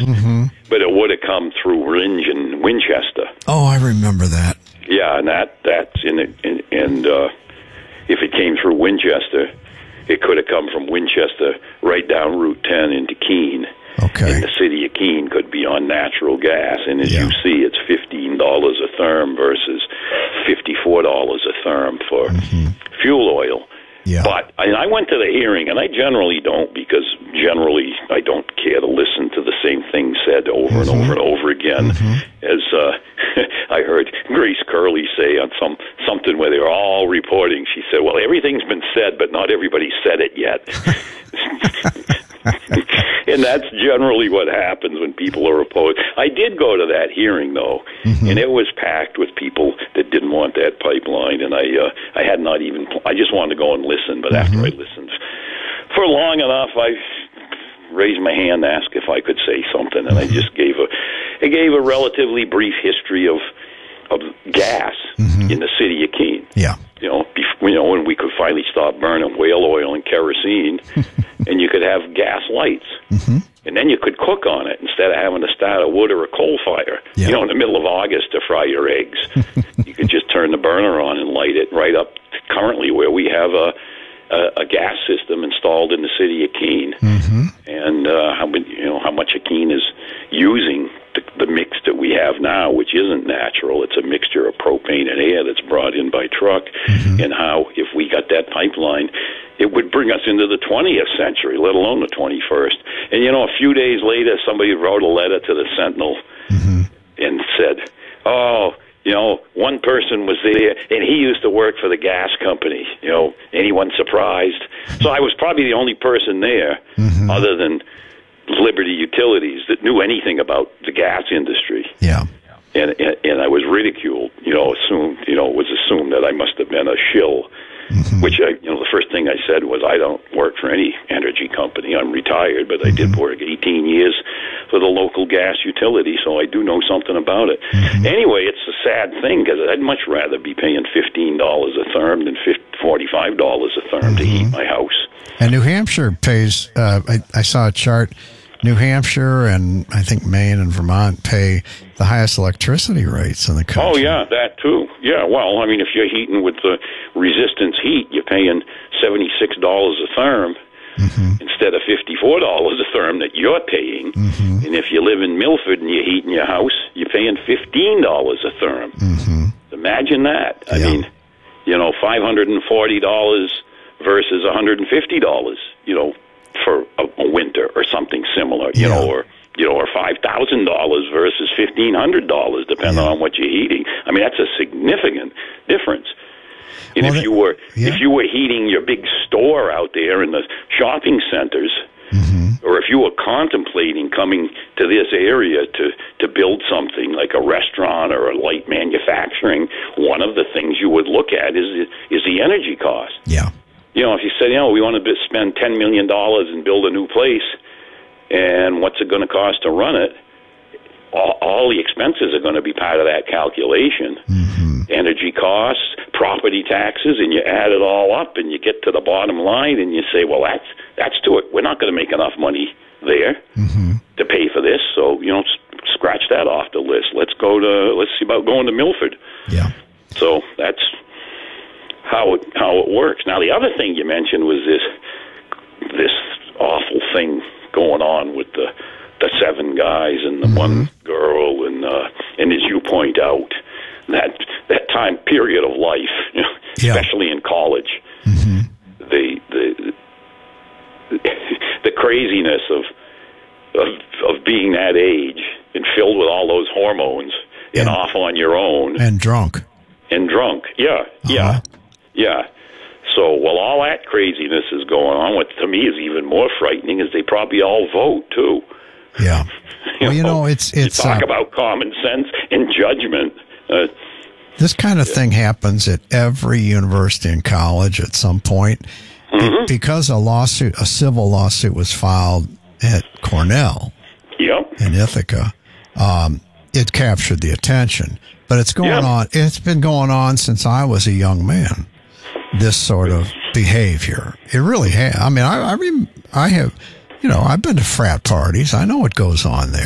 but it would have come through Ringe and Winchester. Oh, I remember that. Yeah, and that's in it. And if it came through Winchester, it could have come from Winchester right down Route 10 into Keene. Okay. And the city of Keene could be on natural gas. And as you see, it's $15 a therm versus $54 a therm for fuel oil. Yeah. But I went to the hearing, and I generally don't, because generally I don't care to listen to the same thing said over and over and over again. As I heard Grace Curley say on something where they were all reporting, she said, well, everything's been said, but not everybody said it yet. And that's generally what happens when people are opposed. I did go to that hearing, though, and it was packed with people that didn't want that pipeline, and I had not even, I just wanted to go and listen, but after I listened for long enough, I raised my hand to ask if I could say something, and I just gave a relatively brief history of gas in the city of Keene. Yeah. When we could finally stop burning whale oil and kerosene, and you could have gas lights, and then you could cook on it instead of having to start a wood or a coal fire. Yeah. In the middle of August to fry your eggs, you could just turn the burner on and light it right up. Currently, where we have a gas system installed in the city of Keene, and how much of Keene is using the mix that we have now, which isn't natural. It's a mixture of propane and air that's brought in by truck, and how if we got that pipeline, it would bring us into the 20th century, let alone the 21st. And, a few days later, somebody wrote a letter to the Sentinel and said, one person was there, and he used to work for the gas company. Anyone surprised? So I was probably the only person there, other than Liberty Utilities, that knew anything about the gas industry. Yeah. And I was ridiculed. It was assumed that I must have been a shill. Which the first thing I said was, I don't work for any energy company. I'm retired, but I did work 18 years for the local gas utility, so I do know something about it. Anyway, it's a sad thing, because I'd much rather be paying $15 a therm than $45 a therm to heat my house. And New Hampshire pays, I saw a chart, New Hampshire and I think Maine and Vermont pay the highest electricity rates in the country. Oh, yeah, that too. Yeah, well, if you're heating with the resistance heat, you're paying $76 a therm instead of $54 a therm that you're paying. And if you live in Milford and you're heating your house, you're paying $15 a therm. Imagine that. I mean, $540 versus $150, for a winter or something similar, or $5,000 versus $1,500, depending on what you're heating. That's a significant difference. And if you were heating your big store out there in the shopping centers, or if you were contemplating coming to this area to build something like a restaurant or a light manufacturing, one of the things you would look at is the energy cost. Yeah. If you said, we want to spend $10 million and build a new place, and what's it going to cost to run it, all the expenses are going to be part of that calculation. Energy costs, property taxes, and you add it all up, and you get to the bottom line, and you say, well, that's to it. We're not going to make enough money there to pay for this, so, scratch that off the list. Let's see about going to Milford. Yeah. So that's how it works. Now, the other thing you mentioned was this awful thing going on with the 7 guys and the 1 girl, and as you point out, that time period of life, especially in college, the craziness of being that age and filled with all those hormones and off on your own and drunk, yeah. So while all that craziness is going on, what to me is even more frightening is they probably all vote too. Yeah. It's talk about common sense and judgment. This kind of thing happens at every university and college at some point. Because a civil lawsuit was filed at Cornell in Ithaca, it captured the attention. But it's going on. It's been going on since I was a young man. This sort of behavior. It really has. I have, I've been to frat parties. I know what goes on there.